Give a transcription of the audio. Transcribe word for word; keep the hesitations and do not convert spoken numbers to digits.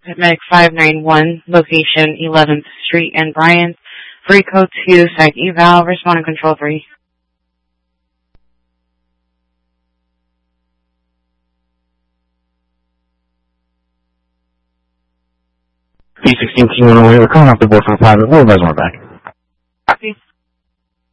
Medic five nine one, location eleventh Street and Bryant. Free code two, site eval, respond and control three. B sixteen King one oh eight, we're calling off the board for a private. We'll advise more back.